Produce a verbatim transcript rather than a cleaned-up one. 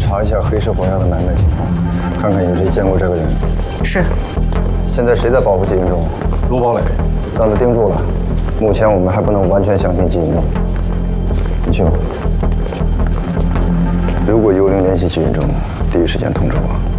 查一下黑市绑架的买卖情况，看看有谁见过这个人。 是。 现在谁在保护季云中？ 卢宝磊， 让他盯住了。目前我们还不能完全相信季云中。你去吧。如果幽灵联系季云中，第一时间通知我。